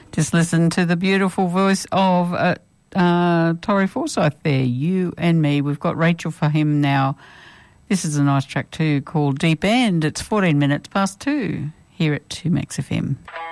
Just listen to the beautiful voice of Tori Forsyth there, You and Me. We've got Rachel for him now. This is a nice track too called Deep End. It's 14 minutes past 2 here at 2Max FM.